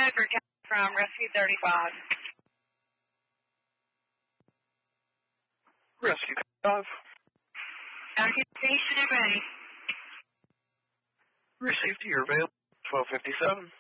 Bedford from Rescue 35. Rescue 5. Station ready. Received to your available 1257.